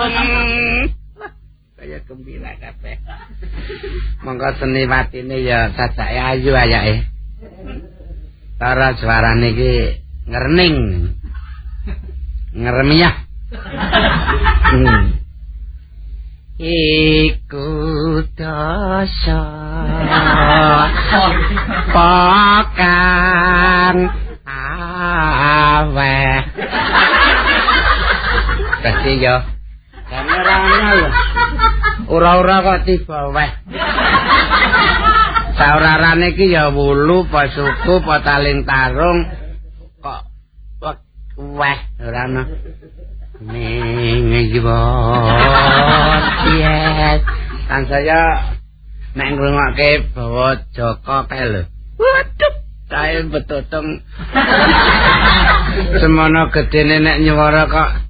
Kaya gembira kabeh. Monggo seni watine ya sajake ayu ayake. Cara suarane iki ngerning. Ngeremiah. Iku dosa pakan aweh. Dadi yo kamerane lho. Ora-ora kok tiba weh. Saurarane iki ya wulu apa suku apa taling tarung kok weh ora ana. Ning yes. Kan saya nek ngrungokke bawa Joko kae lho. Waduh, kae betutung. Semono gedene nek nyuwara kok